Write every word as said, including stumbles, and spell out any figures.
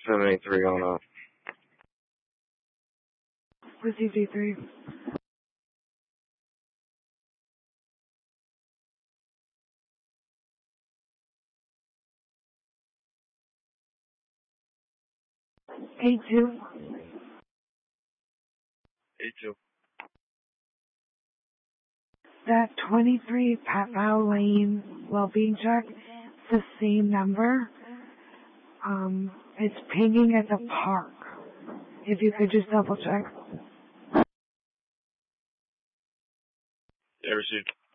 seven eight three going off. Received D three. eight two. eight two. That twenty-three Pat Bow Lane well-being check, it's the same number. Um, it's pinging at the park. If you could just double check. Yeah, received.